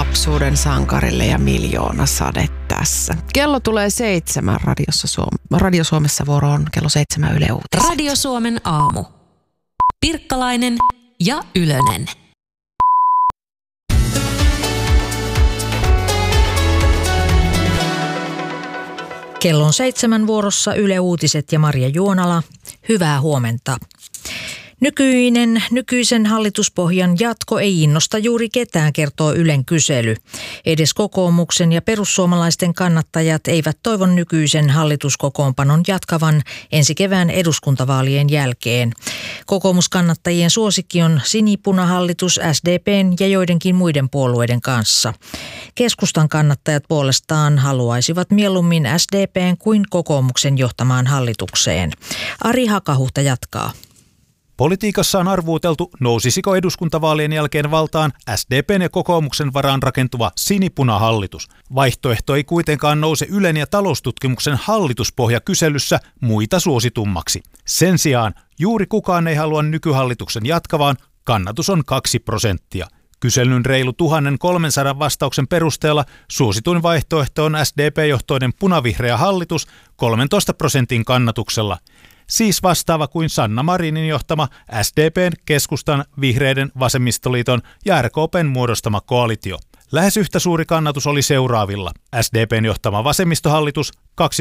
lapsuuden sankarille ja miljoonasade tässä. Kello tulee 7 Radio Suomessa vuoroon kello 7 Yle Uutiset. Radio Suomen aamu. Pirkkalainen ja Ylönen. Kello on 7 vuorossa Yle Uutiset ja Marja Juonala. Hyvää huomenta. Nykyisen hallituspohjan jatko ei innosta juuri ketään, kertoo Ylen kysely. Edes kokoomuksen ja perussuomalaisten kannattajat eivät toivo nykyisen hallituskokoonpanon jatkavan ensi kevään eduskuntavaalien jälkeen. Kokoomuskannattajien suosikki on sinipunahallitus SDP:n ja joidenkin muiden puolueiden kanssa. Keskustan kannattajat puolestaan haluaisivat mieluummin SDP:n kuin kokoomuksen johtamaan hallitukseen. Ari Hakahuhta jatkaa. Politiikassa on arvuuteltu, nousisiko eduskuntavaalien jälkeen valtaan SDP:n ja kokoomuksen varaan rakentuva sinipunahallitus. Vaihtoehto ei kuitenkaan nouse Ylen ja taloustutkimuksen hallituspohjakyselyssä muita suositummaksi. Sen sijaan juuri kukaan ei halua nykyhallituksen jatkavaan, kannatus on 2%. Kyselyn reilu 1300 vastauksen perusteella suosituin vaihtoehto on SDP-johtoinen punavihreä hallitus 13% kannatuksella. Siis vastaava kuin Sanna Marinin johtama SDP:n, Keskustan, Vihreiden, Vasemmistoliiton ja RKP:n muodostama koalitio. Lähes yhtä suuri kannatus oli seuraavilla. SDP:n johtama vasemmistohallitus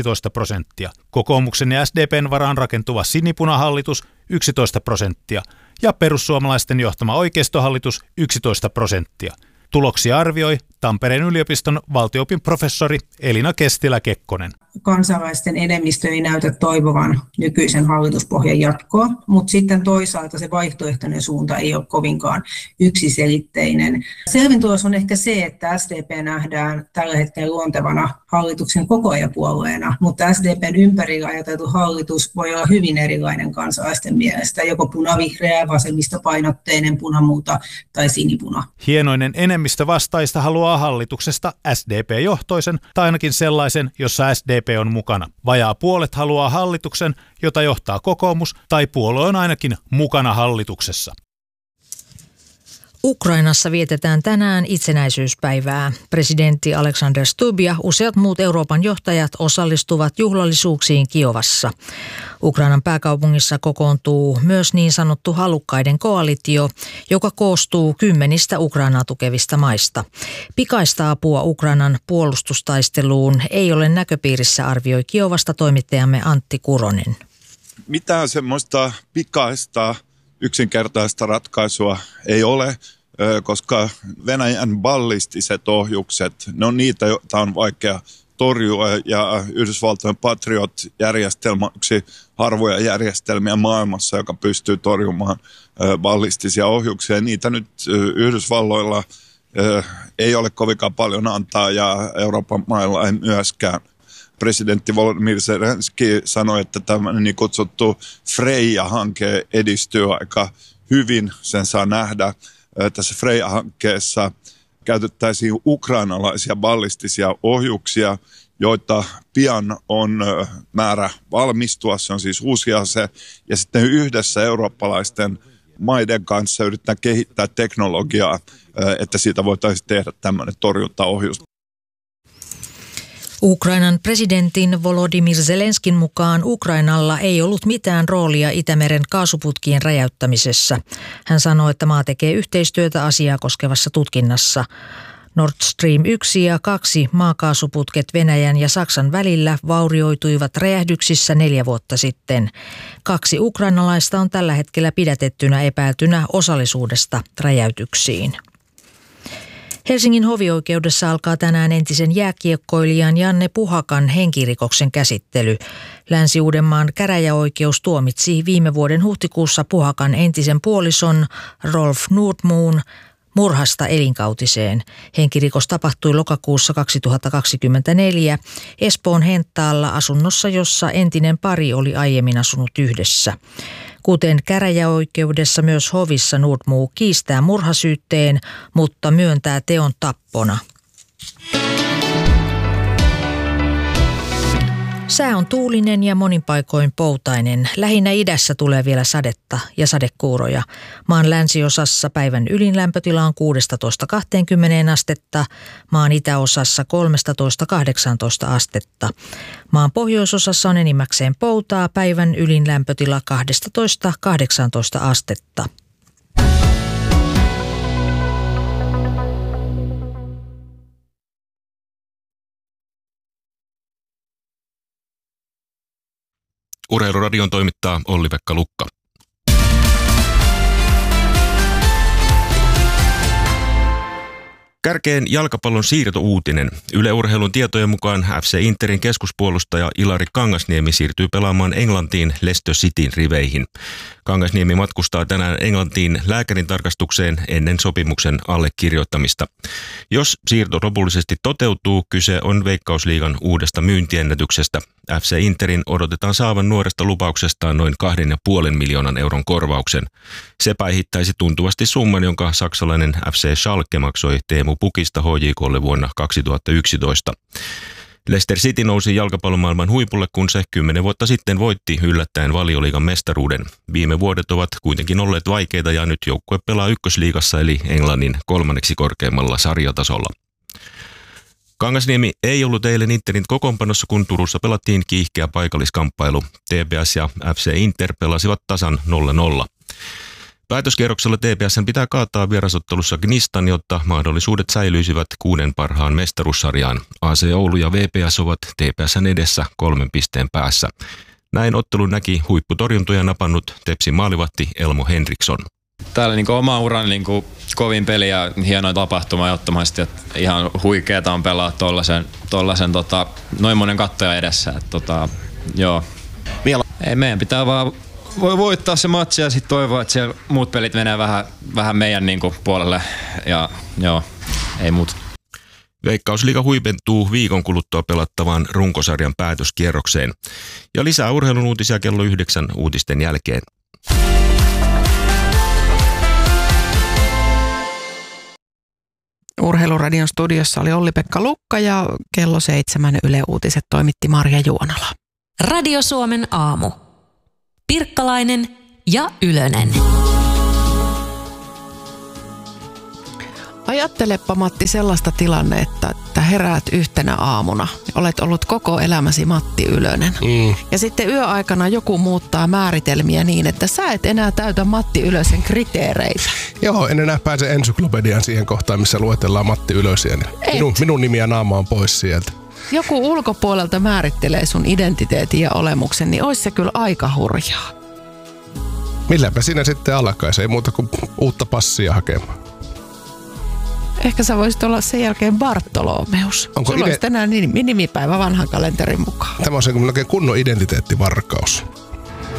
12%, kokoomuksen ja SDP:n varaan rakentuva sinipunahallitus 11% ja perussuomalaisten johtama oikeistohallitus 11%. Tuloksia arvioi Tampereen yliopiston valtio-opin professori Elina Kestilä-Kekkonen. Kansalaisten enemmistö ei näytä toivovan nykyisen hallituspohjan jatkoa, mutta sitten toisaalta se vaihtoehtoinen suunta ei ole kovinkaan yksiselitteinen. Selvin tulos on ehkä se, että SDP nähdään tällä hetkellä luontevana hallituksen kokoajapuolueena, mutta SDPn ympärillä ajateltu hallitus voi olla hyvin erilainen kansalaisten mielestä, joko punavihreä, vasemmistopainotteinen, punamuuta tai sinipuna. Hienoinen enemmistö vastaista haluaa hallituksesta SDP-johtoisen tai ainakin sellaisen, jossa SDP on mukana. Vajaa puolet haluaa hallituksen, jota johtaa kokoomus, tai puolue on ainakin mukana hallituksessa. Ukrainassa vietetään tänään itsenäisyyspäivää. Presidentti Alexander Stubb ja useat muut Euroopan johtajat osallistuvat juhlallisuuksiin Kiovassa. Ukrainan pääkaupungissa kokoontuu myös niin sanottu halukkaiden koalitio, joka koostuu 10 Ukrainaa tukevista maista. Pikaista apua Ukrainan puolustustaisteluun ei ole näköpiirissä, arvioi Kiovasta toimittajamme Antti Kuronen. Mitään semmoista pikaista yksinkertaista ratkaisua ei ole, koska Venäjän ballistiset ohjukset, ne on niitä, joita on vaikea torjua, ja Yhdysvaltojen Patriot-järjestelmä on yksi harvoja järjestelmiä maailmassa, joka pystyy torjumaan ballistisia ohjuksia. Niitä nyt Yhdysvalloilla ei ole kovinkaan paljon antaa, ja Euroopan mailla ei myöskään. Presidentti Volodymyr Zelenskyi sanoi, että tämä niin kutsuttu Freja-hanke edistyy aika hyvin. Sen saa nähdä. Tässä Freja-hankkeessa käytettäisiin ukrainalaisia ballistisia ohjuksia, joita pian on määrä valmistua. Se on siis uusi ase. Ja sitten yhdessä eurooppalaisten maiden kanssa yritetään kehittää teknologiaa, että siitä voitaisiin tehdä tämmöinen torjuntaohjus. Ukrainan presidentin Volodymyr Zelenskin mukaan Ukrainalla ei ollut mitään roolia Itämeren kaasuputkien räjäyttämisessä. Hän sanoi, että maa tekee yhteistyötä asiaa koskevassa tutkinnassa. Nord Stream 1 ja 2 maakaasuputket Venäjän ja Saksan välillä vaurioituivat räjähdyksissä 4 vuotta sitten. 2 ukrainalaista on tällä hetkellä pidätettynä epäiltynä osallisuudesta räjäytyksiin. Helsingin hovioikeudessa alkaa tänään entisen jääkiekkoilijan Janne Puhakan henkirikoksen käsittely. Länsi-Uudenmaan käräjäoikeus tuomitsi viime vuoden huhtikuussa Puhakan entisen puolison Rolf Nordmoon murhasta elinkautiseen. Henkirikos tapahtui lokakuussa 2024 Espoon Henttaalla asunnossa, jossa entinen pari oli aiemmin asunut yhdessä. Kuten käräjäoikeudessa myös hovissa Nordmoo kiistää murhasyytteen, mutta myöntää teon tappona. Sää on tuulinen ja monin paikoin poutainen. Lähinnä idässä tulee vielä sadetta ja sadekuuroja. Maan länsiosassa päivän ylin lämpötila on 16-20 astetta, maan itäosassa 13-18 astetta. Maan pohjoisosassa on enimmäkseen poutaa, päivän ylin lämpötila 12-18 astetta. Urheiluradion toimittaa Olli-Pekka Lukka. Kärkeen jalkapallon siirtouutinen. Yle Urheilun tietojen mukaan FC Interin keskuspuolustaja Ilari Kangasniemi siirtyy pelaamaan Englantiin Leicester Cityn riveihin. Kangasniemi matkustaa tänään Englantiin lääkärin tarkastukseen ennen sopimuksen allekirjoittamista. Jos siirto lopullisesti toteutuu, kyse on Veikkausliigan uudesta myyntiennätyksestä. FC Interin odotetaan saavan nuoresta lupauksestaan noin 2,5 miljoonan euron korvauksen. Se päihittäisi tuntuvasti summan, jonka saksalainen FC Schalke maksoi Teemu Pukista HJK:lle vuonna 2011. Leicester City nousi jalkapallomaailman huipulle, kun se 10 vuotta sitten voitti yllättäen Valioliigan mestaruuden. Viime vuodet ovat kuitenkin olleet vaikeita ja nyt joukkue pelaa ykkösliigassa eli Englannin 3. korkeimmalla sarjatasolla. Kangasniemi ei ollut eilen Interin kokoonpanossa, kun Turussa pelattiin kiihkeä paikalliskamppailu. TPS ja FC Inter pelasivat tasan 0-0. Päätöskierroksella TPS:n pitää kaataa vierasottelussa Gnistan, jotta mahdollisuudet säilyisivät 6 parhaan mestaruussarjaan. AC Oulu ja VPS ovat TPS:n edessä 3 pisteen päässä. Näin ottelun näki huipputorjuntoja napannut Tepsin maalivahti Elmo Henriksson. Täällä oma uran kovin peli ja hieno tapahtuma ehdottomasti. Ihan huikeeta on pelaa tollasen noin monen kattoja edessä. Joo. Ei, meidän pitää vaan voittaa se matsi ja sitten toivoa, että siellä muut pelit menee vähän meidän puolelle. Ja joo, ei muut. Veikkausliiga huipentuu viikon kuluttua pelattavaan runkosarjan päätöskierrokseen. Ja lisää urheilun uutisia kello 9 uutisten jälkeen. Urheiluradion studiossa oli Olli-Pekka Lukka ja kello 7 Yle Uutiset toimitti Marja Juonala. Radio Suomen aamu. Pirkkalainen ja Ylönen. Ajattelepa, Matti, sellaista tilannetta, että heräät yhtenä aamuna. Olet ollut koko elämäsi Matti Ylönen. Ja sitten yöaikana joku muuttaa määritelmiä niin, että sä et enää täytä Matti Ylösen kriteereitä. Joo, en enää pääse ensyklopediaan siihen kohtaan, missä luetellaan Matti Ylösiä. Minun nimi ja naama on pois sieltä. Joku ulkopuolelta määrittelee sun identiteetin ja olemuksen, niin olisi se kyllä aika hurjaa. Milläpä siinä sitten alkaisi? Ei muuta kuin uutta passia hakemaan. Ehkä sä voisit olla sen jälkeen Bartolomeus. Sulla olisi tänään nimipäivä vanhan kalenterin mukaan. Tämä on se oikein kunnon identiteettivarkaus.